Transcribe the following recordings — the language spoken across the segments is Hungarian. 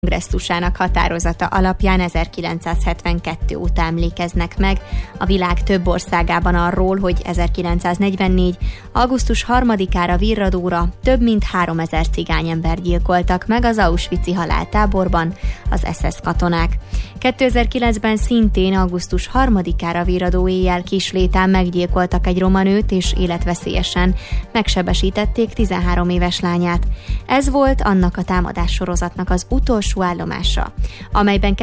kongresszusának határozata alapján 1972 óta emlékeznek meg a világ több országában arról, hogy 1944. augusztus 3-ára Virradóra több mint 3000 cigányember gyilkoltak meg az auschwitzi haláltáborban az SS katonák. 2009-ben szintén augusztus 3-ára Virradó éjjel Kislétán meggyilkoltak egy roma nőt, és életveszélyesen megsebesítették 13 éves lányát. Ez volt annak a támadássorozatnak az utolsó állomása, amelyben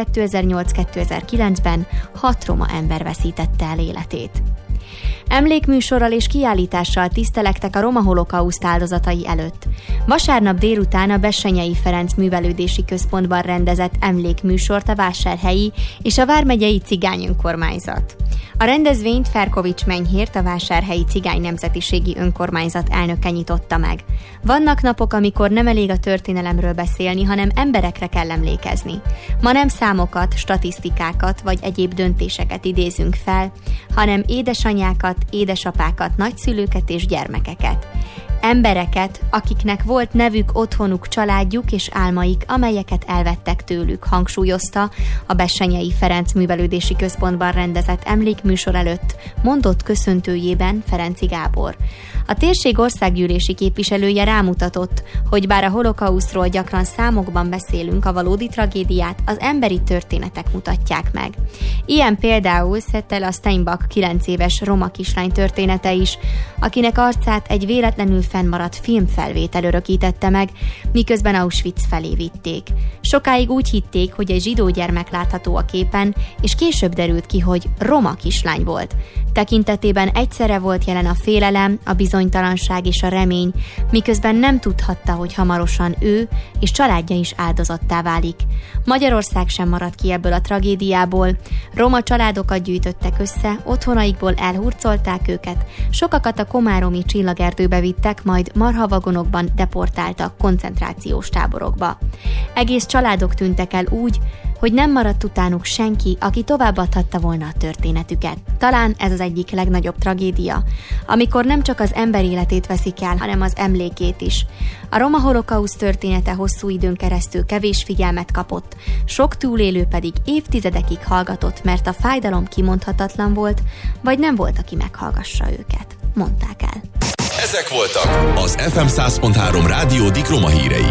2008-2009-ben 6 roma ember veszítette el életét. Emlékműsorral és kiállítással tisztelektek a roma holokauszt áldozatai előtt. Vasárnap délután a Bessenyei Ferenc Művelődési Központban rendezett emlékműsort a Vásárhelyi és a Vármegyei Cigány Önkormányzat. A rendezvényt Ferkovics Menyhért, a Vásárhelyi Cigány Nemzetiségi Önkormányzat elnöke nyitotta meg. Vannak napok, amikor nem elég a történelemről beszélni, hanem emberekre kell emlékezni. Ma nem számokat, statisztikákat vagy egyéb döntéseket idézünk fel, hanem édesanyákat, édesapákat, nagyszülőket és gyermekeket. Embereket, akiknek volt nevük, otthonuk, családjuk és álmaik, amelyeket elvettek tőlük, hangsúlyozta a Bessenyei Ferenc Művelődési Központban rendezett emlékműsor előtt mondott köszöntőjében Ferenczy Gábor. A térség országgyűlési képviselője rámutatott, hogy bár a holokausztról gyakran számokban beszélünk, a valódi tragédiát az emberi történetek mutatják meg. Ilyen például Szettel Steinbach 9 éves roma kislány története is, akinek arcát egy véletlenül fennmaradt filmfelvétel örökítette meg, miközben Auschwitz felé vitték. Sokáig úgy hitték, hogy egy zsidó gyermek látható a képen, és később derült ki, hogy roma kislány volt. Tekintetében egyszerre volt jelen a félelem, a bizonytalanság és a remény, miközben nem tudhatta, hogy hamarosan ő és családja is áldozattá válik. Magyarország sem maradt ki ebből a tragédiából. Roma családokat gyűjtöttek össze, otthonaikból elhurcolták őket, sokakat a komáromi csillagerdőbe vittek, majd marhavagonokban deportáltak koncentrációs táborokba. Egész családok tűntek el úgy, hogy nem maradt utánuk senki, aki továbbadhatta volna a történetüket. Talán ez az egyik legnagyobb tragédia, amikor nem csak az ember életét veszik el, hanem az emlékét is. A roma holokauszt története hosszú időn keresztül kevés figyelmet kapott, sok túlélő pedig évtizedekig hallgatott, mert a fájdalom kimondhatatlan volt, vagy nem volt, aki meghallgassa őket, mondták el. Ezek voltak az FM 100.3 Rádió Dik roma hírei.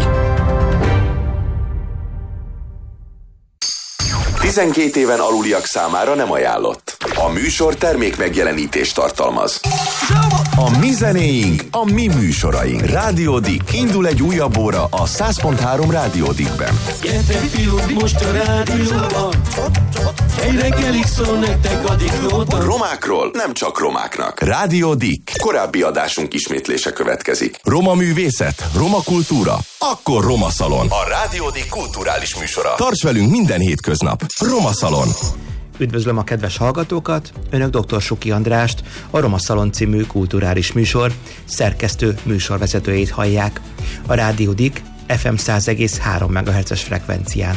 12 éven aluliak számára nem ajánlott. A műsor termék megjelenítést tartalmaz. A mi zenéink, a mi műsoraink. Rádió Dik. Indul egy újabb óra a 100.3 Rádió Dikben. Gyertek fiúk, most a rádióban. Egy reggelig szól nektek a Diklóban. Romákról nem csak romáknak. Rádió Dik. Korábbi adásunk ismétlése következik. Roma művészet, roma kultúra, akkor Roma Szalon. A Rádió Dik kulturális műsora. Tarts velünk minden hétköznap. Roma Szalon. Üdvözlöm a kedves hallgatókat, Önök dr. Suki Andrást, a Roma Szalon című kulturális műsor szerkesztő műsorvezetőjét hallják. A Rádió Dik FM 100,3 MHz-es frekvencián.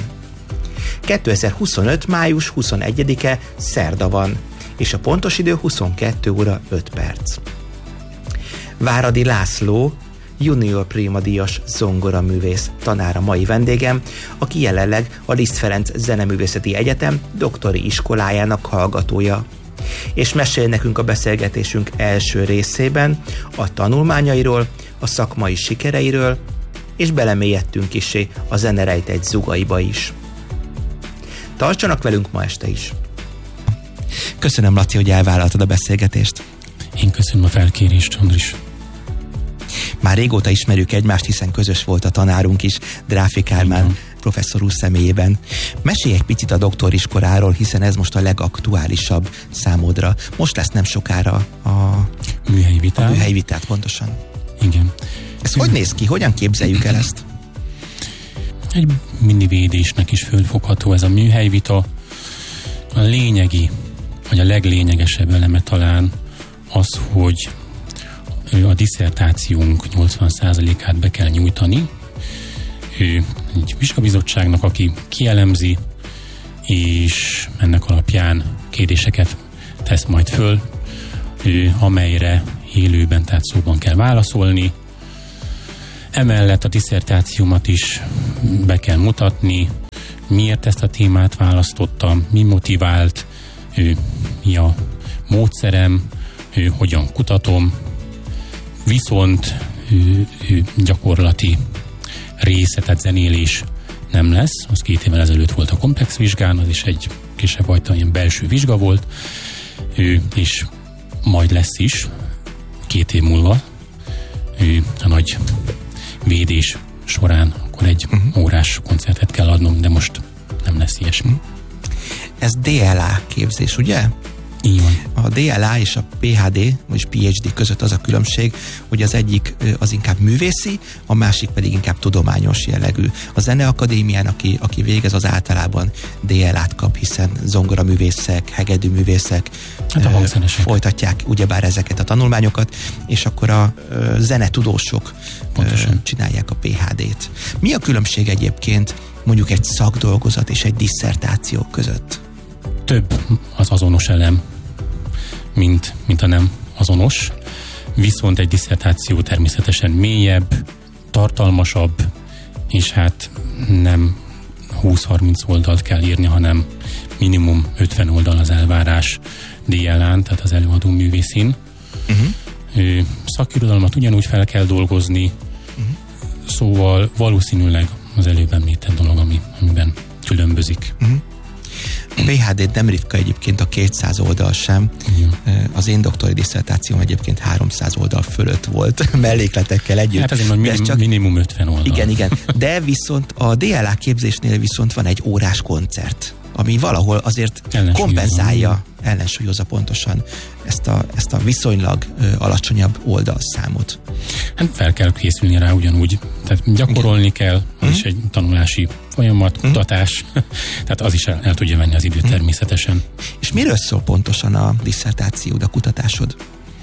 2025. május 21-e szerda van, és a pontos idő 22 óra 5 perc. Váradi László, junior primadíjas zongoraművész tanára mai vendégem, aki jelenleg a Liszt Ferenc Zeneművészeti Egyetem doktori iskolájának hallgatója. És mesél nekünk a beszélgetésünk első részében a tanulmányairól, a szakmai sikereiről, és belemélyedtünk kissé a zene rejtett zugaiba is. Tartsanak velünk ma este is! Köszönöm, Laci, hogy elvállaltad a beszélgetést. Én köszönöm a felkérést, Andris. Már régóta ismerjük egymást, hiszen közös volt a tanárunk is, Dráfi Kálmán professzor úr személyében. Mesélj egy picit a doktoriskoráról, hiszen ez most a legaktuálisabb számodra. Most lesz nem sokára a műhelyi vitát. A műhelyi vitát, pontosan. Igen. Ez hogy néz ki? Hogyan képzeljük el ezt? Egy minivédésnek is fölfogható ez a műhelyi vita. A lényegi, vagy a leglényegesebb eleme talán az, hogy a disszertációnk 80%-át be kell nyújtani egy vizsgabizottságnak, aki kielemzi, és ennek alapján kérdéseket tesz majd föl, amelyre élőben, tehát szóban kell válaszolni. Emellett a disszertációmat is be kell mutatni, miért ezt a témát választottam, mi motivált, mi a módszerem, hogyan kutatom, viszont gyakorlati része, tehát zenélés nem lesz. Az 2 évvel ezelőtt volt a komplex vizsgán, az is egy kisebb fajta ilyen belső vizsga volt, és majd lesz is 2 év múlva a nagy védés során, akkor egy órás koncertet kell adnom, de most nem lesz ilyesmi. Ez DLA képzés, ugye? Így van. A DLA és a PhD, vagyis PhD között az a különbség, hogy az egyik az inkább művészi, a másik pedig inkább tudományos jellegű. A Zeneakadémián, aki végez, az általában DLA-t kap, hiszen zongoraművészek, hegedűművészek folytatják ugyebár ezeket a tanulmányokat, és akkor a zenetudósok csinálják a PhD-t. Mi a különbség egyébként mondjuk egy szakdolgozat és egy disszertáció között? Több az azonos elem, mint a nem azonos, viszont egy disszertáció természetesen mélyebb, tartalmasabb, és hát nem 20-30 oldalt kell írni, hanem minimum 50 oldal az elvárás DLA-n, tehát az előadó művészin. Szakirodalmat ugyanúgy fel kell dolgozni, szóval valószínűleg az előbb említett dolog, amiben különbözik. A PhD nem ritka egyébként a 200 oldal sem. Az én doktori disszertációm egyébként 300 oldal fölött volt, mellékletekkel együtt. Hát azért minimum 50 oldal. Igen. De viszont a DLA képzésnél viszont van egy órás koncert, ami valahol azért kompenzálja, ellensúlyozza pontosan ezt a viszonylag alacsonyabb oldalszámot. Hát fel kell készülni rá ugyanúgy. Tehát gyakorolni kell, az is egy tanulási folyamat, kutatás. Tehát az is el tudja venni az időt természetesen. És miről szól pontosan a disszertációd, a kutatásod?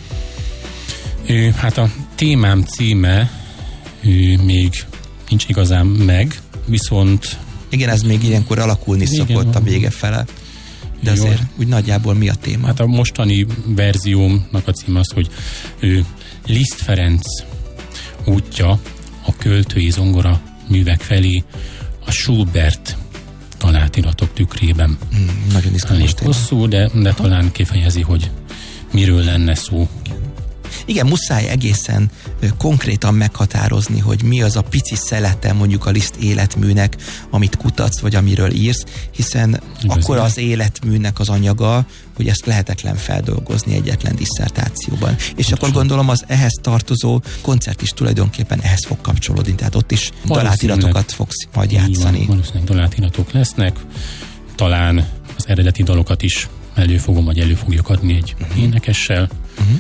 Hát a témám címe még nincs igazán meg, viszont... Igen, ez még ilyenkor alakulni szokott a vége fele. De azért úgy nagyjából mi a téma? Hát a mostani verziómnak a címe az, hogy Liszt Ferenc útja a költői zongora művek felé a Schubert talált iratok tükrében. Nagyon izgalmas téma. Hosszú, de talán kifejezi, hogy miről lenne szó. Igen, muszáj egészen konkrétan meghatározni, hogy mi az a pici szelete mondjuk a Liszt életműnek, amit kutatsz, vagy amiről írsz, hiszen akkor az életműnek az anyaga, hogy ezt lehetetlen feldolgozni egyetlen disszertációban. És akkor gondolom az ehhez tartozó koncert is tulajdonképpen ehhez fog kapcsolódni, tehát ott is dalát-iratokat fogsz majd játszani. Valószínűleg dalát-iratok lesznek, talán az eredeti dalokat is elő fogjuk adni egy énekessel.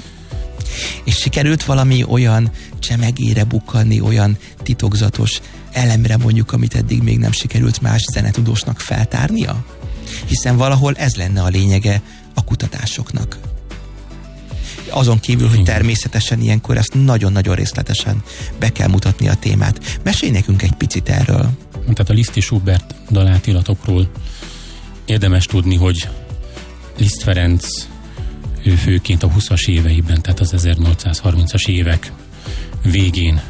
És sikerült valami olyan csemegére bukkanni, olyan titokzatos elemre mondjuk, amit eddig még nem sikerült más zenetudósnak feltárnia? Hiszen valahol ez lenne a lényege a kutatásoknak. Azon kívül, hogy természetesen ilyenkor ezt nagyon-nagyon részletesen be kell mutatni a témát. Mesélj nekünk egy picit erről. Tehát a Liszt és Schubert dalátiratokról érdemes tudni, hogy Liszt Ferenc ő főként a 20-as éveiben, tehát az 1830-as évek végén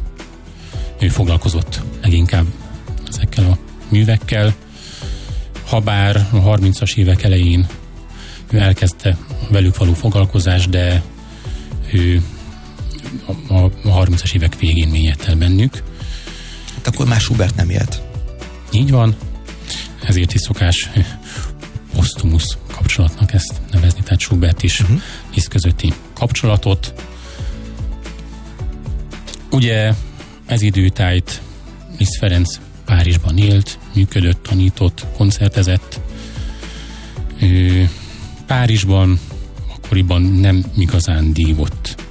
ő foglalkozott leginkább ezekkel a művekkel. Habár a 30-as évek elején ő elkezdte velük való foglalkozást, de ő a 30-as évek végén mélyedt el bennük. Hát akkor már Schubert nem élt. Így van, ezért is szokás posztumusz kapcsolatnak ezt nevezni, tehát Schubert is Liszt közötti kapcsolatot. Ugye ez időtájt Liszt Ferenc Párizsban élt, működött, tanított, koncertezett. Párizsban akkoriban nem igazán dívott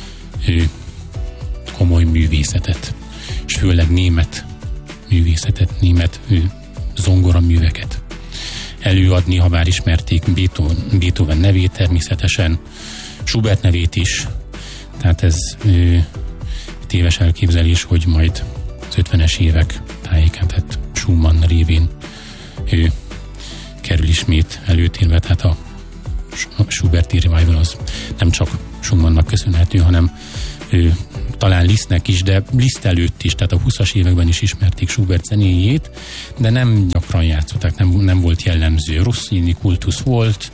komoly művészetet, és főleg német művészetet, német zongoraműveket előadni, ha már ismerték Beethoven nevét természetesen, Schubert nevét is. Tehát ez téves elképzelés, hogy majd az 50-es évek tájékán, tehát Schumann révén kerül ismét előtérbe, tehát a Schuberti revival az nem csak Schumannnak köszönhető, hanem talán Lisztnek is, de Liszt előtt is, tehát a 20-as években is ismerték Schubert zenéjét, de nem gyakran játszották, nem volt jellemző. Rossini kultusz volt,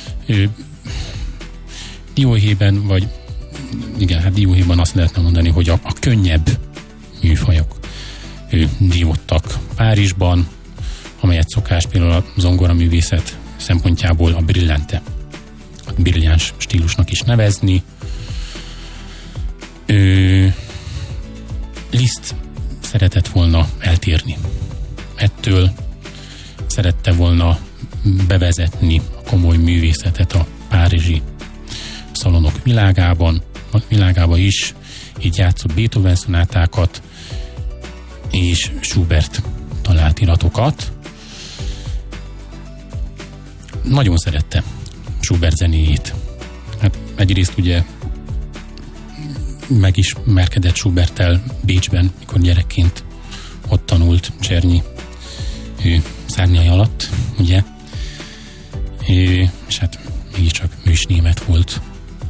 dióhéjban, vagy igen, hát dióhéjban azt lehetne mondani, hogy a könnyebb műfajok diódtak Párizsban, amelyet szokás például a zongoraművészet szempontjából a brillante, a brilliáns stílusnak is nevezni. Liszt szeretett volna eltérni ettől, szerette volna bevezetni a komoly művészetet a párizsi szalonok világába is, így játszott Beethoven szonátákat és Schubert talált iratokat. Nagyon szerette Schubert zenéjét. Hát egyrészt ugye megismerkedett Schuberttel Bécsben, mikor gyerekként ott tanult Csernyi szárnyai alatt, ugye? És hát mégiscsak ő is német volt.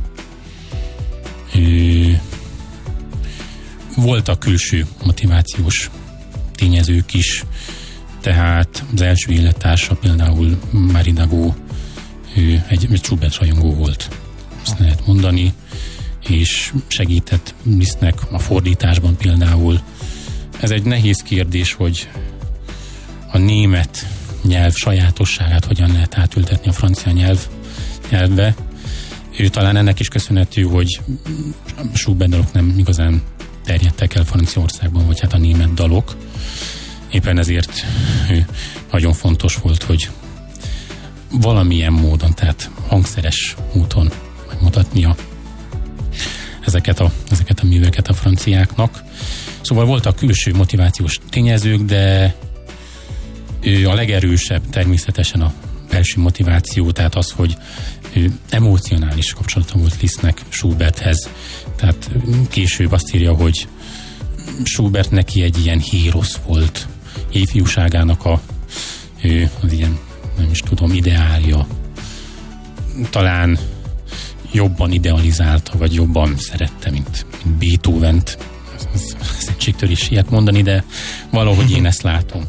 Voltak külső motivációs tényezők is, tehát az első élettársa például Marinagó egy Schubert rajongó volt, azt lehet mondani, és segített Lisztnek a fordításban például. Ez egy nehéz kérdés, hogy a német nyelv sajátosságát hogyan lehet átültetni a francia nyelvbe. Ő talán ennek is köszönhető, hogy Schubert dalok nem igazán terjedtek el Franciaországban, vagy hát a német dalok. Éppen ezért nagyon fontos volt, hogy valamilyen módon, tehát hangszeres úton megmutatnia ezeket a műveket a franciáknak. Szóval voltak külső motivációs tényezők, de a legerősebb természetesen a belső motiváció, tehát az, hogy emocionális kapcsolata volt Lisztnek Schuberthez. Tehát később azt írja, hogy Schubert neki egy ilyen hérosz volt, ifjúságának az ilyen, nem is tudom, ideálja. Talán jobban idealizálta, vagy jobban szerette, mint Beethovent. Ez egységtől is ilyet mondani, de valahogy én ezt látom.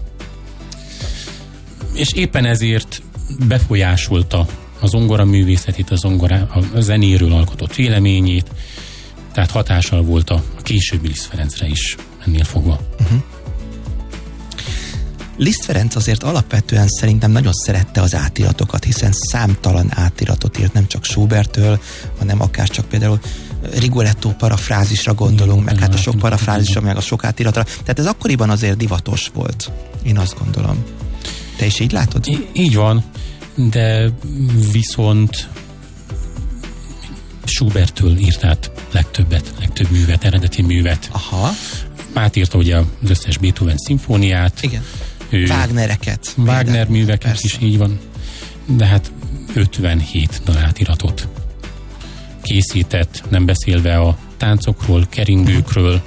És éppen ezért befolyásolta a zongora művészetét, a zenéről alkotott véleményét, tehát hatással volt a későbbi Liszt Ferencre is ennél fogva. Liszt Ferenc azért alapvetően szerintem nagyon szerette az átiratokat, hiszen számtalan átiratot írt, nem csak Schuberttől, hanem akár csak például Rigoletto parafrázisra gondolunk, meg hát a sok parafrázisra, meg a sok átiratra. Tehát ez akkoriban azért divatos volt, én azt gondolom. Te is így látod? Így van, de viszont Schuberttől írt át legtöbb művet, eredeti művet. Aha. Átírta ugye az összes Beethoven szimfóniát. Igen. Wagnereket. Wagner műveket persze. Is, így van. De hát 57 dalátiratot készített, nem beszélve a táncokról, keringőkről,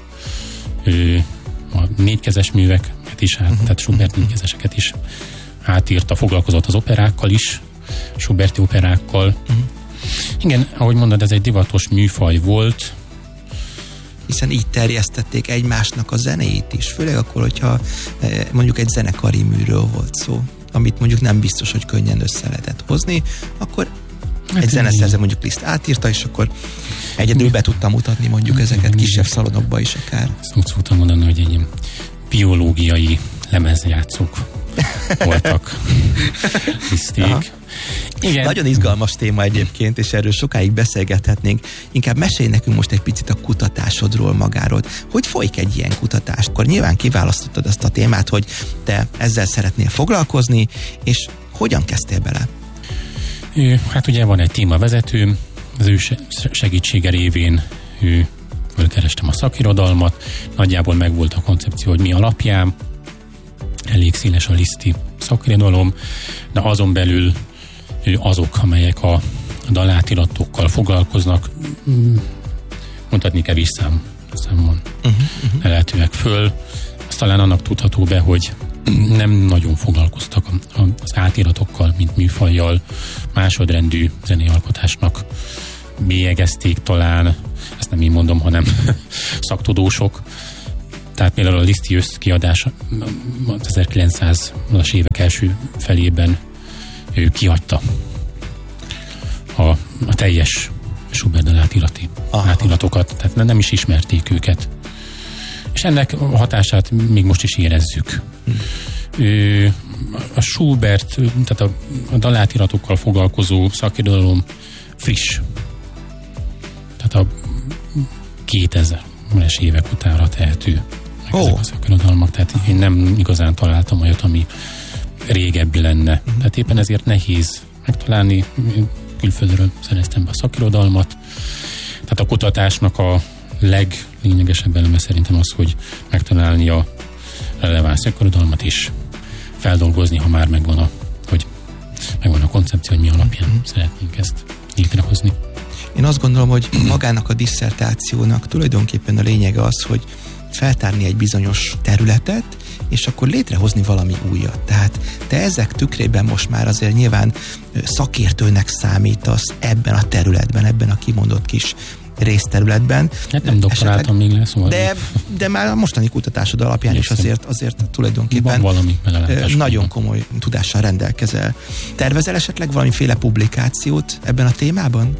a négykezes műveket is, tehát Schubert négykezeseket is átírta, foglalkozott az operákkal is, Schuberti operákkal. Igen, ahogy mondod, ez egy divatos műfaj volt. Hiszen így terjesztették egymásnak a zenéit is, főleg akkor, hogyha mondjuk egy zenekari műről volt szó, amit mondjuk nem biztos, hogy könnyen össze lehetett hozni, akkor egy zeneszerző mondjuk Liszt átírta, és akkor egyedül be tudta mutatni mondjuk ezeket kisebb szalonokba is akár. Úgy szoktam mondani, hogy egy biológiai lemezjátszók voltak Liszték. Igen. Nagyon izgalmas téma egyébként, és erről sokáig beszélgethetnénk. Inkább mesélj nekünk most egy picit a kutatásodról magáról. Hogy folyik egy ilyen kutatás? Akkor nyilván kiválasztottad azt a témát, hogy te ezzel szeretnél foglalkozni, és hogyan kezdtél bele? Hát ugye van egy témavezetőm, az ő segítsége révén fölkerestem a szakirodalmat, nagyjából megvolt a koncepció, hogy mi alapján, elég széles a liszti szakirodalom, de azon belül azok, amelyek a dalátiratokkal foglalkoznak, mondhatni kevés számon lehetőek föl. Azt talán annak tudható be, hogy nem nagyon foglalkoztak az átiratokkal, mint műfajjal, másodrendű zenéalkotásnak bélyegezték talán. ezt nem én mondom, hanem szaktudósok. Tehát például a Liszti összkiadás 1900-as évek első felében ő kihagyta a teljes Schubert-dal átiratokat, tehát nem is ismerték őket. És ennek a hatását még most is érezzük. A Schubert, tehát a dalátiratokkal foglalkozó szakirodalom friss. Tehát a 2000-es évek utánra tehető ezek a szakirodalmak. Tehát én nem igazán találtam olyat, ami régebbi lenne. Tehát éppen ezért nehéz megtalálni. Külföldről szereztem be a szakirodalmat. Tehát a kutatásnak a leglényegesebb eleme szerintem az, hogy megtalálni a releváns szakirodalmat és feldolgozni, ha már megvan a koncepció, hogy mi alapján szeretnénk ezt létrehozni. Én azt gondolom, hogy magának a disszertációnak tulajdonképpen a lényege az, hogy feltárni egy bizonyos területet, és akkor létrehozni valami újat. Tehát te ezek tükrében most már azért nyilván szakértőnek számítasz ebben a területben, ebben a kimondott kis részterületben. Hát nem doktoráltam még le, szóval. De már a mostani kutatásod alapján is azért tulajdonképpen nagyon komoly tudással rendelkezel. Tervezel esetleg valamiféle publikációt ebben a témában?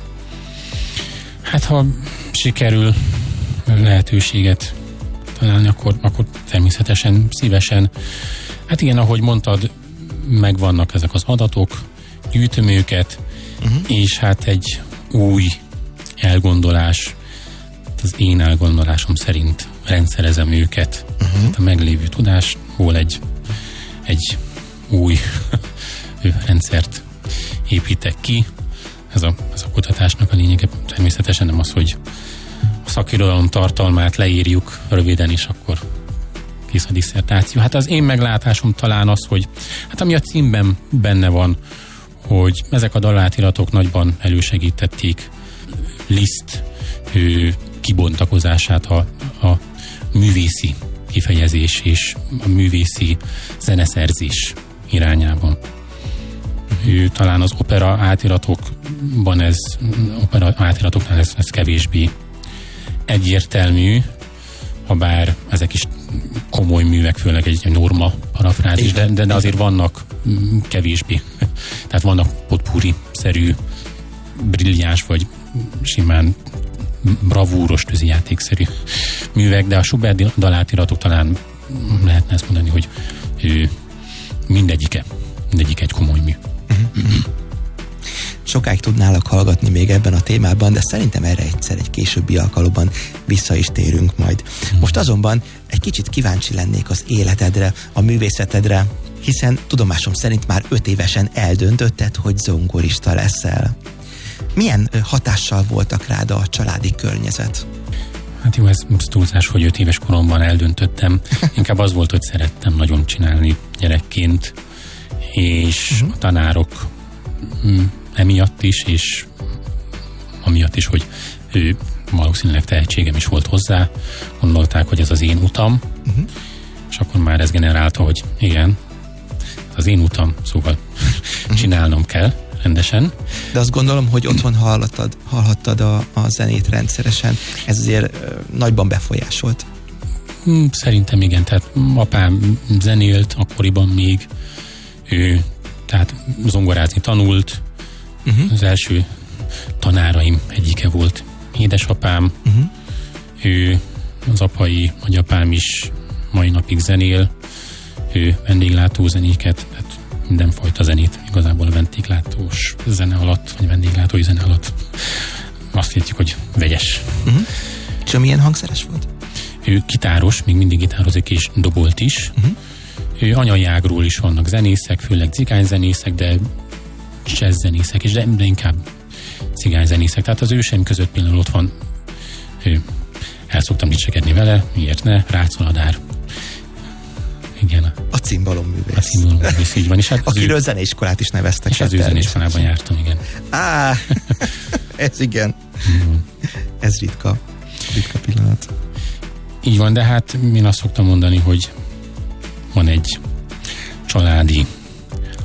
Hát ha sikerül lehetőséget találni, akkor természetesen szívesen. Hát igen, ahogy mondtad, megvannak ezek az adatok, gyűjtöm őket, és hát egy új elgondolás, az én elgondolásom szerint rendszerezem őket. Tehát a meglévő tudásból egy új rendszert építek ki. Ez a kutatásnak a lényege természetesen nem az, hogy a szakirodalom tartalmát leírjuk röviden, és akkor kész a disszertáció. Hát az én meglátásom talán az, hogy hát ami a címben benne van, hogy ezek a dalátiratok nagyban elősegítették Liszt kibontakozását a művészi kifejezés és a művészi zeneszerzés irányában. Talán az opera átiratokban ez kevésbé egyértelmű, habár ezek is komoly művek, főleg egy norma parafrázis, de azért vannak kevésbé. Tehát vannak potpourri-szerű, brilliáns vagy simán bravúros tűzijátékszerű művek, de a Schubert dalátiratok talán lehetne ezt mondani, hogy mindegyik egy komoly mű. Sokáig tudnálak hallgatni még ebben a témában, de szerintem erre egyszer egy későbbi alkalommal vissza is térünk majd. Most azonban egy kicsit kíváncsi lennék az életedre, a művészetedre, hiszen tudomásom szerint már 5 évesen eldöntötted, hogy zongorista leszel. Milyen hatással voltak rád a családi környezet? Hát jó, ez túlzás, hogy 5 éves koromban eldöntöttem. Inkább az volt, hogy szerettem nagyon csinálni gyerekként, és a tanárok emiatt is, és amiatt is, hogy valószínűleg tehetségem is volt hozzá, gondolták, hogy ez az én utam, és akkor már ez generálta, hogy igen, ez az én utam, szóval csinálnom kell rendesen. De azt gondolom, hogy otthon hallhattad a zenét rendszeresen, ez azért nagyban befolyásolt. Szerintem igen, tehát apám zenélt akkoriban még, ő tehát zongorázni tanult, az első tanáraim egyike volt édesapám, ő az apai nagyapám is mai napig zenél, ő vendéglátó zenéket, tehát mindenfajta zenét, igazából a vendéglátós zene alatt, vagy vendéglátói zene alatt azt értjük, hogy vegyes. És milyen hangszeres volt? Ő gitáros, még mindig gitározik és dobolt is. Ő anyai ágról is vannak zenészek, főleg cigányzenészek, de jazzzenészek is, de inkább cigányzenészek. Tehát az őseim között például ott van, el szoktam dicsekedni vele, miért ne, Rácz Aladár. Igen. A cimbalom-művész. A cimbalom-művész, így van. És hát akiről zeneiskolát is neveztek. És az ő zeneiskolában jártam, igen. Ez igen. Ez ritka pillanat. Így van, de hát én azt szoktam mondani, hogy van egy családi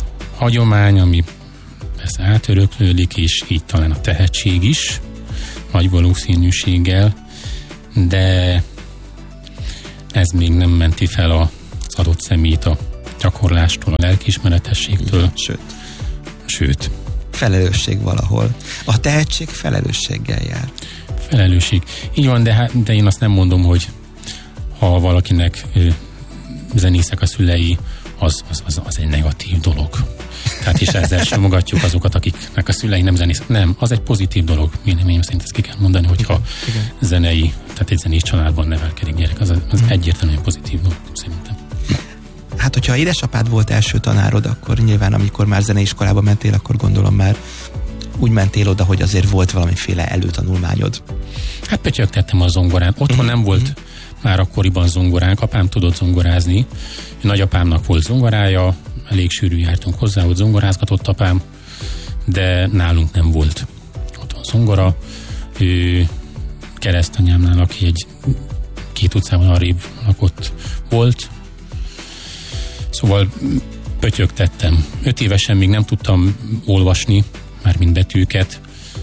hagyomány, ami persze átöröklődik, és így talán a tehetség is, nagy valószínűséggel, de ez még nem menti fel az adott személyt a gyakorlástól, a lelkiismeretességtől. Sőt. Felelősség valahol. A tehetség felelősséggel jár. Felelősség. Így van, de én azt nem mondom, hogy ha valakinek zenészek a szülei, az egy negatív dolog. Tehát is ezzel simogatjuk azokat, akiknek a szülei nem zenészek. Nem, az egy pozitív dolog. Véleményem szerint ezt ki kell mondani, hogyha zenei, tehát egy zenés családban nevelkedik gyerek, az egyértelműen pozitív dolog, szerintem. Hát, hogyha édesapád volt első tanárod, akkor nyilván, amikor már zeneiskolába mentél, akkor gondolom már úgy mentél oda, hogy azért volt valamiféle előtanulmányod. Hát pötyögtettem a zongorán. Otthon nem volt már akkoriban zongoránk, apám tudott zongorázni. Nagyapámnak volt zongorája, elég sűrű jártunk hozzá, hogy zongorázgatott apám, de nálunk nem volt otthon zongora. Keresztanyámnál, aki egy 2 utcával arrébb lakott volt. Szóval pötyögtettem. 5 évesen még nem tudtam olvasni, mármint betűket.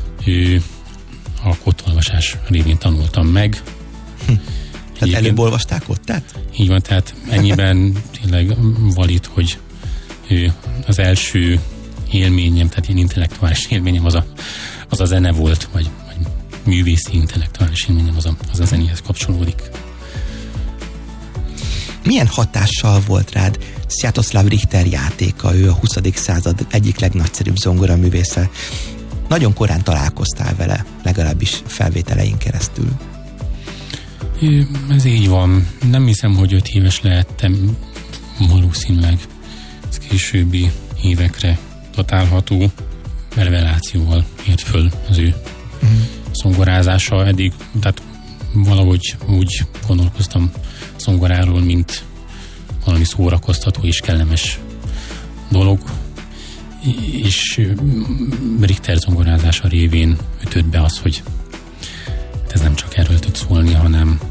A kottolvasás révén tanultam meg. Tehát előbb olvasták ott, tehát? Így van, tehát ennyiben tényleg valid, hogy az első élményem, tehát ilyen intellektuális élményem az a zene volt, vagy művészi intellektuális élményem az a zenéhez kapcsolódik. Milyen hatással volt rád Sviatoslav Richter játéka? Ő a 20. század egyik legnagyszerűbb zongoraművésze. Nagyon korán találkoztál vele, legalábbis felvételein keresztül. Ez így van. Nem hiszem, hogy 5 éves lehettem, valószínűleg. Ez későbbi évekre datálható. Revelációval ért föl az ő zongorázása. Eddig, tehát valahogy úgy gondolkoztam zongoráról, mint valami szórakoztató és kellemes dolog. És Richter zongorázása révén ütött be az, hogy ez nem csak erről tud szólni, hanem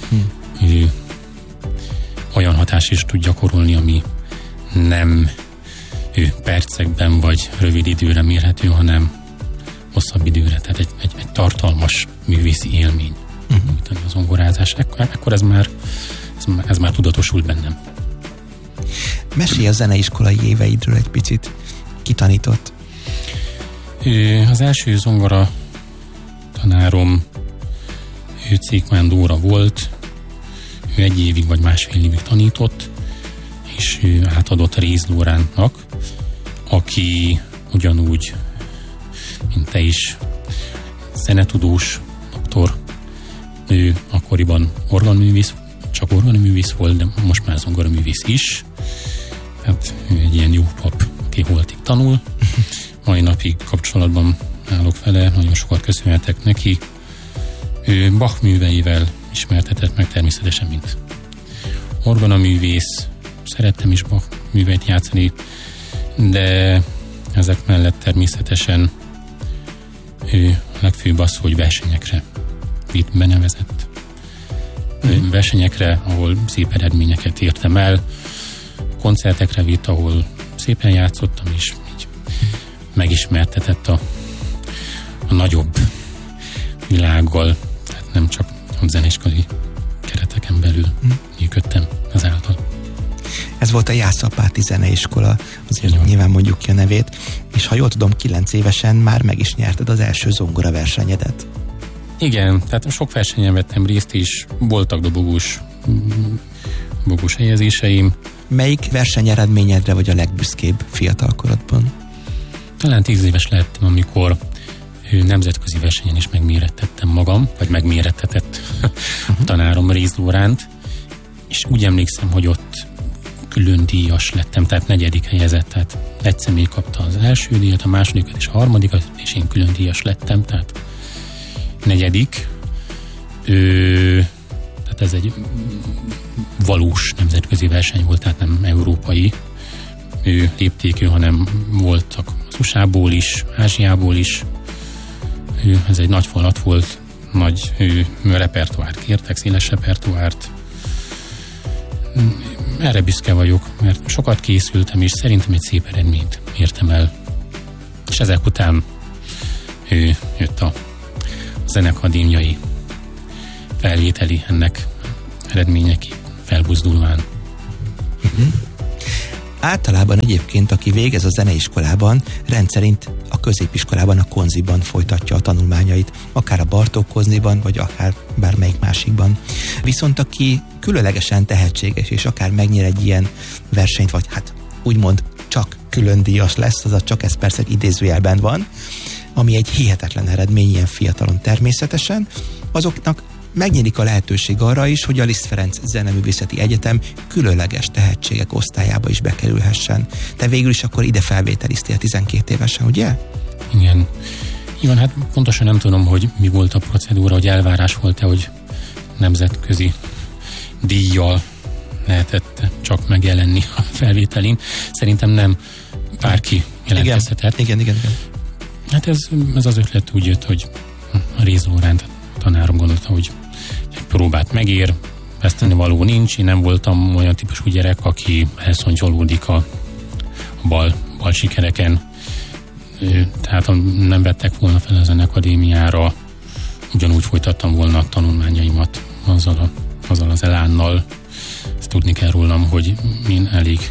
olyan hatás is tud gyakorolni, ami nem percekben vagy rövid időre mérhető, hanem hosszabb időre. Tehát egy tartalmas művészi élmény nyújtani a zongorázás. Ekkor ez már tudatosult bennem. Mesélj a zeneiskolai éveidről egy picit. Ki tanított? Az első zongora tanárom Cékmán Dóra volt. Ő 1 évig vagy másfél évig tanított, és átadott Réz Lóránnak, aki ugyanúgy, mint te is, zenetudós doktor. Ő akkoriban csak orgonművész volt, de most már zongoraművész is. Hát ő egy ilyen jó pap, aki holtig tanul. Mai napig kapcsolatban állok vele, nagyon sokat köszönhetek neki. Ő Bach műveivel ismertetett meg természetesen, mint orgonaművész. Szerettem is Bach műveit játszani, de ezek mellett természetesen ő legfőbb az, hogy versenyekre vitt, benevezett. Versenyekre, ahol szép eredményeket értem el, koncertekre vitt, ahol szépen játszottam, és így megismertetett a nagyobb világgal, tehát nem csak a zeneiskolai kereteken belül működtem ezáltal. Ez volt a Jászapáti Zeneiskola, azért nyilván mondjuk ki a nevét, és ha jól tudom, 9 évesen már meg is nyerted az első zongora versenyedet. Igen, tehát sok versenyen vettem részt is, voltak dobogós helyezéseim. Melyik versenyeredményedre vagy a legbüszkébb fiatalkorodban? Talán 10 éves lettem, amikor nemzetközi versenyen is megmérettettem magam, vagy megmérettetett a tanárom Réz Lóránt, és úgy emlékszem, hogy ott külön díjas lettem, tehát 4. helyezett, tehát egy személy kapta az első díjat, a másodikat és a harmadikat, és én külön díjas lettem, tehát 4. Tehát ez egy valós nemzetközi verseny volt, tehát nem európai léptékű, hanem voltak az USA-ból is, Ázsiából is. Ez egy nagy falat volt, nagy repertoárt kértek, széles repertoárt. Erre büszke vagyok, mert sokat készültem, és szerintem egy szép eredményt értem el. És ezek után jött zenekadémiai felvételi ennek eredményeki felbuzdulván. Általában egyébként, aki végez a zeneiskolában, rendszerint a középiskolában, a konziban folytatja a tanulmányait, akár a Bartók Konziban, vagy akár bármelyik másikban. Viszont aki különlegesen tehetséges, és akár megnyer egy ilyen versenyt, vagy hát úgymond csak külön díjas lesz, azaz csak ez persze idézőjelben van, ami egy hihetetlen eredmény ilyen fiatalon természetesen, azoknak megnyílik a lehetőség arra is, hogy a Liszt Ferenc Zeneművészeti Egyetem különleges tehetségek osztályába is bekerülhessen. Te végül is akkor ide felvételiztél 12 évesen, ugye? Igen. Igen, hát pontosan nem tudom, hogy mi volt a procedúra, hogy elvárás volt-e, hogy nemzetközi díjjal lehetett csak megjelenni a felvételin. Szerintem nem, bárki jelentkezhetett. Igen. Hát ez az ötlet úgy jött, hogy a Rézórán tanárom gondolta, hogy egy próbát megér, veszteni való nincs. Én nem voltam olyan típusú gyerek, aki elszontyolódik a bal sikereken. Tehát ha nem vettek volna fel a zenekadémiára, ugyanúgy folytattam volna a tanulmányaimat azzal az elánnal. Ezt tudni kell rólam, hogy én elég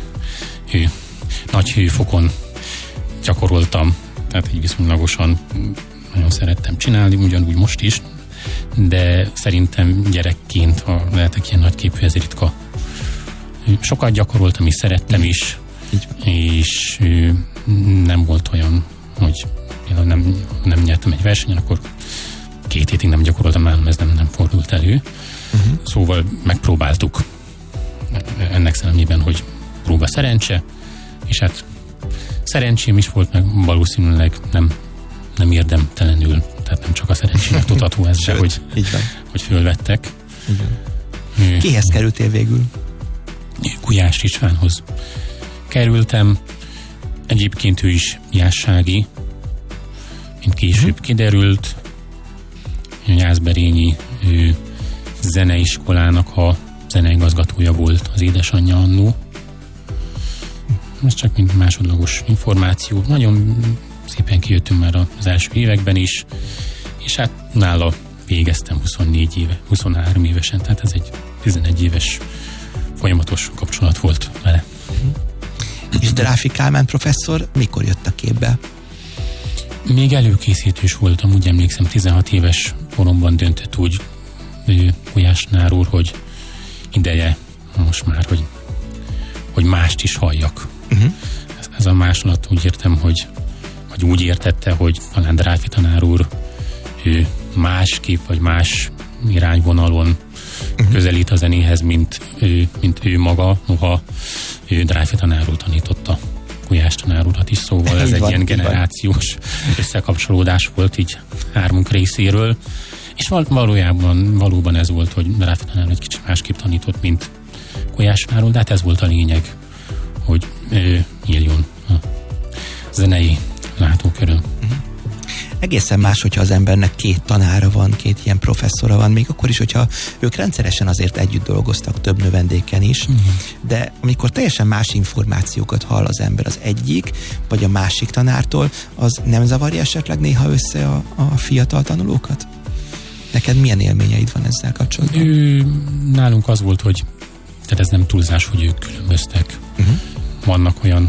nagy hőfokon gyakoroltam, tehát így viszonylagosan nagyon szerettem csinálni, ugyanúgy most is, de szerintem gyerekként, ha lehetek ilyen nagyképű, ez ritka. Sokat gyakoroltam, és szerettem is, és nem volt olyan, hogy nem nyertem egy versenyen, akkor 2 hétig nem gyakoroltam, ez nem fordult elő. Szóval megpróbáltuk ennek szellemében, hogy próba szerencse, és hát szerencsém is volt, meg valószínűleg nem érdemtelenül, tehát nem csak a szerencsének tudható ez, de hogy fölvettek. Kihez kerültél végül? Gulyás Istvánhoz kerültem. Egyébként ő is jászsági, mint később kiderült. Jászberényi zeneiskolának a zeneigazgatója volt az édesanyja annó. Ez csak mint másodlagos információ. Nagyon szépen kijöttünk már az első években is, és hát nála végeztem 23 évesen, tehát ez egy 11 éves folyamatos kapcsolat volt vele. És Dráfi Kálmán professzor mikor jött a képbe? Még előkészítős voltam, úgy emlékszem, 16 éves koromban döntött úgy Gulyás Nár úr, hogy ideje most már, hogy mást is halljak. Ez a másolat úgy értem, hogy úgy értette, hogy talán Dráfi tanár úr ő másképp, vagy más irányvonalon közelít a zenéhez, mint ő maga, noha ő Dráfi tanár úr tanította Gulyás tanár urat is, szóval ez egy ilyen generációs összekapcsolódás volt így hármunk részéről, és valóban ez volt, hogy Dráfi tanár egy kicsit másképp tanított, mint Gulyás tanár úr, de hát ez volt a lényeg, hogy nyíljon a zenei látókörön. Egészen más, hogyha az embernek 2 tanára van, 2 ilyen professzora van, még akkor is, hogyha ők rendszeresen azért együtt dolgoztak több növendéken is, de amikor teljesen más információkat hall az ember az egyik, vagy a másik tanártól, az nem zavarja esetleg néha össze a fiatal tanulókat? Neked milyen élményeid van ezzel kapcsolatban? Nálunk az volt, hogy tehát ez nem túlzás, hogy ők különböztek. Vannak olyan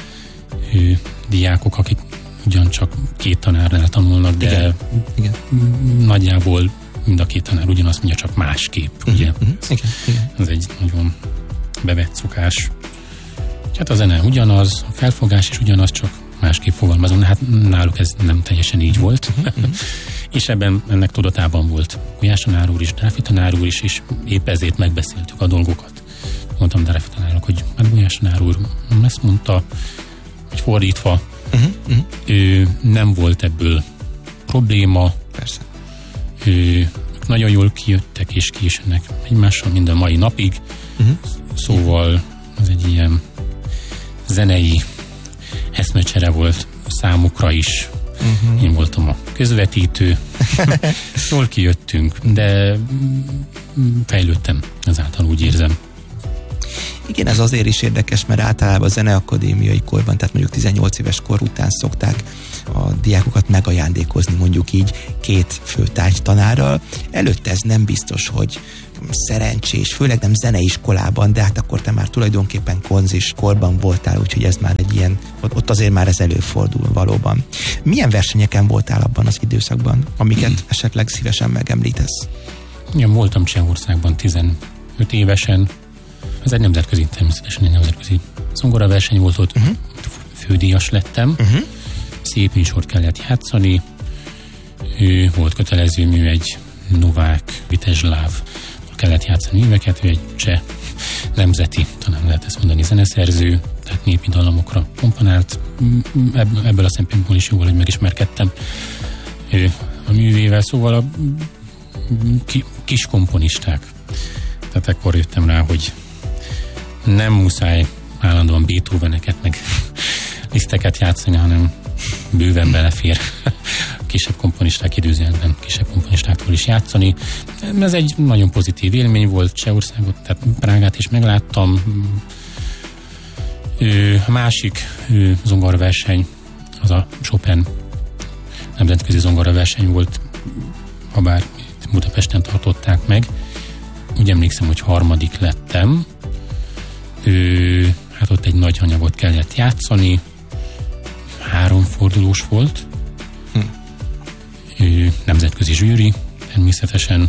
diákok, akik ugyancsak 2 tanárnál tanulnak, de igen. Nagyjából mind a 2 tanár ugyanazt mondja, csak másképp, ugye? Igen. Ez egy nagyon bevett szokás. Hát a zene ugyanaz, a felfogás is ugyanaz, csak másképp fogalmazom. Hát náluk ez nem teljesen így volt. És ennek tudatában volt Gulyás tanár úr is, Dráfi tanár úr is, és épp ezért megbeszéltük a dolgokat. Mondtam Dráfi tanárnak, hogy hát Gulyás tanár úr ezt mondta, hogy fordítva, nem volt ebből probléma. Persze. Nagyon jól kijöttek és kiesnek egymással mind a mai napig. Szóval az egy ilyen zenei eszmecsere volt számukra is. Én voltam a közvetítő. Jól kijöttünk, de fejlődtem ezáltal, úgy érzem. Igen, ez azért is érdekes, mert általában a zeneakadémiai korban, tehát mondjuk 18 éves kor után szokták a diákokat megajándékozni, mondjuk így 2 főtárgy tanárral. Előtte ez nem biztos, hogy szerencsés, főleg nem zeneiskolában, de hát akkor te már tulajdonképpen konzis korban voltál, úgyhogy ez már egy ilyen, ott azért már ez előfordul valóban. Milyen versenyeken voltál abban az időszakban, amiket esetleg szívesen megemlítesz? Igen, voltam Csehországban 15 évesen. Ez egy nemzetközi, természetesen egy nemzetközi zongoraverseny volt, ott fődíjas lettem. Szép műsort kellett játszani. Volt kötelező mű, egy Novák Vitezsláv kellett játszani műveket, ő egy cseh nemzeti, talán lehet ezt mondani, zeneszerző, tehát népi dallamokra komponált. Ebből a szempontból is jól, hogy megismerkedtem a művével, szóval a kis komponisták. Tehát ekkor jöttem rá, hogy nem muszáj állandóan Beethoveneket meg Liszteket játszani, hanem bőven belefér kisebb komponisták időzőjelben, kisebb komponistáktól is játszani. Ez egy nagyon pozitív élmény volt, Csehországot, tehát Prágát is megláttam. A másik zongoraverseny, az a Chopin nemzetközi zongoraverseny volt, habár Budapesten tartották meg. Úgy emlékszem, hogy 3. lettem. Hát ott egy nagy anyagot kellett játszani, 3 fordulós volt. Nemzetközi zsűri, természetesen.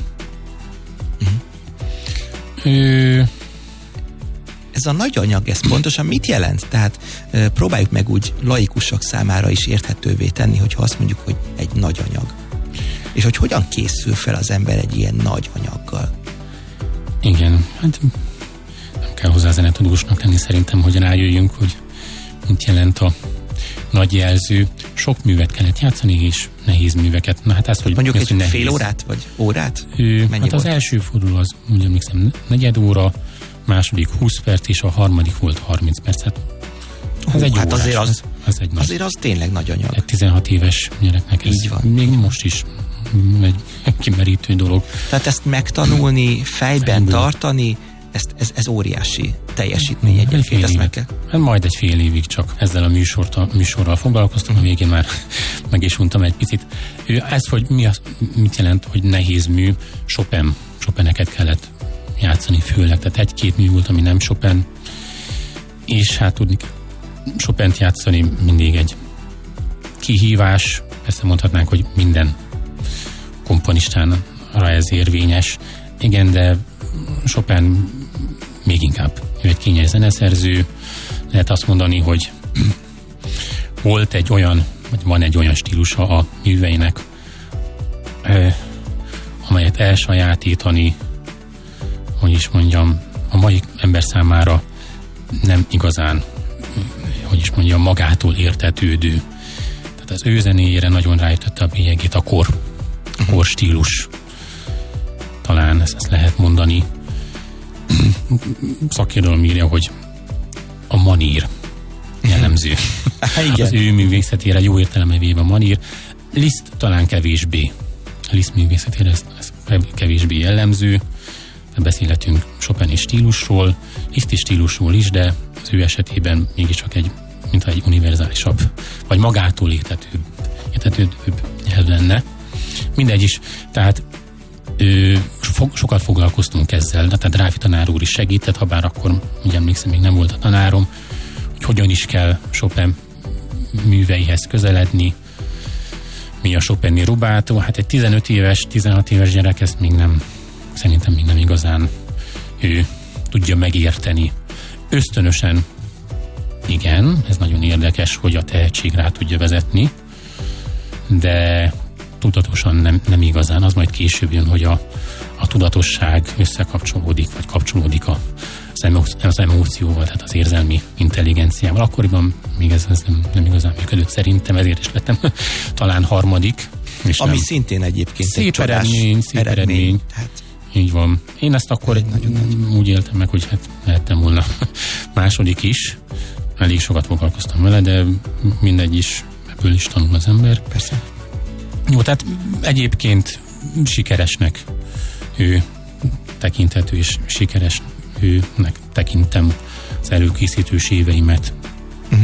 Ez a nagy anyag, ez pontosan mit jelent? Tehát próbáljuk meg úgy laikusok számára is érthetővé tenni, hogyha azt mondjuk, hogy egy nagy anyag. És hogy hogyan készül fel az ember egy ilyen nagy anyaggal? Igen, hát nem kell hozzá zenetudósnak lenni szerintem, hogy rájöjjünk, hogy mit jelent a nagy jelző. Sok művet kellett játszani, és nehéz műveket. Na hát ez, hogy mondjuk egy nehéz. Fél órát, vagy órát? Hát volt? Az első forduló az, úgy emlékszem, 4 óra, második 20 perc, és a harmadik volt 30 percet. Ez egy hát órás, azért az tényleg nagy anyag. Egy 16 éves gyereknek ez még most is egy kimerítő dolog. Tehát ezt megtanulni, fejben tartani, ez óriási teljesítmény egyébként. Ezt meg kell. Majd egy fél évig csak ezzel a műsorral foglalkoztam, a végén már meg is untam egy picit. Ez, hogy mit jelent, hogy nehéz mű, Chopineket kellett játszani főleg, tehát 1-2 mű volt, ami nem Chopin, és hát tudni Chopint játszani mindig egy kihívás, persze mondhatnánk, hogy minden komponistára ez érvényes. Igen, de Chopin még inkább. Ő egy kényes zeneszerző. Lehet azt mondani, hogy volt egy olyan, vagy van egy olyan stílusa a műveinek, amelyet elsajátítani, hogy is mondjam, a mai ember számára nem igazán, hogy is mondjam, magától értetődő. Tehát az ő zenéjére nagyon ráütötte a bélyegét a kor stílus. Talán ezt lehet mondani. Szakirodalom írja, hogy a manír jellemző. Az ő művészetére jó értelemben véve a manír. Liszt talán kevésbé. Liszt művészetére ez kevésbé jellemző. Beszélhetünk Chopin stílusról, Liszti stílusról is, de az ő esetében mégiscsak mintha egy univerzálisabb, vagy magától értetődőbb nyelv lenne. Mindegy is, tehát sokat foglalkoztunk ezzel, tehát Dráfi tanár úr is segített, ha bár akkor, úgy emlékszem, még nem volt a tanárom, hogy hogyan is kell Chopin műveihez közeledni, mi a Chopin-i rubato. Hát egy 15 éves, 16 éves gyerek ezt szerintem még nem igazán ő tudja megérteni. Ösztönösen igen, ez nagyon érdekes, hogy a tehetség rá tudja vezetni, de tudatosan nem igazán. Az majd később jön, hogy a tudatosság összekapcsolódik, vagy kapcsolódik az emócióval, tehát az érzelmi intelligenciával. Akkoriban még ez nem igazán működött szerintem, ezért is lettem talán 3. És ami szintén egyébként szép eredmény. Hát. Így van. Én ezt akkor úgy éltem meg, hogy hát lehettem volna 2. is. Elég sokat foglalkoztam vele, de mindegy is, ebből is tanul az ember. Persze. Jó, tehát egyébként sikeresnek ő tekinthető, és sikeresnek tekintem az előkészítős éveimet.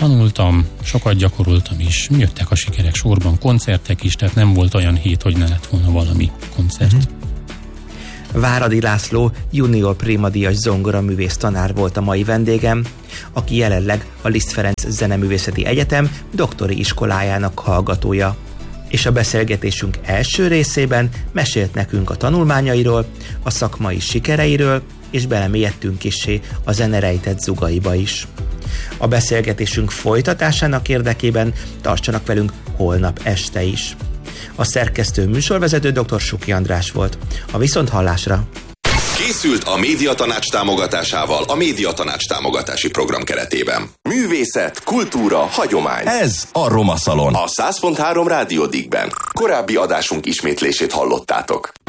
tanultam, sokat gyakoroltam is, jöttek a sikerek sorban, koncertek is, tehát nem volt olyan hét, hogy ne lett volna valami koncert. Váradi László junior prémadíjas zongoraművész tanár volt a mai vendégem, aki jelenleg a Liszt Ferenc Zeneművészeti Egyetem doktori iskolájának hallgatója. És a beszélgetésünk első részében mesélt nekünk a tanulmányairól, a szakmai sikereiről, és belemélyedtünk kissé a zene rejtett zugaiba is. A beszélgetésünk folytatásának érdekében tartsanak velünk holnap este is. A szerkesztő műsorvezető dr. Suki András volt. A viszonthallásra! Készült a Médiatanács támogatásával a Médiatanács támogatási program keretében. Művészet, kultúra, hagyomány. Ez a Roma Szalon. A 100.3 Rádió Dickben. Korábbi adásunk ismétlését hallottátok.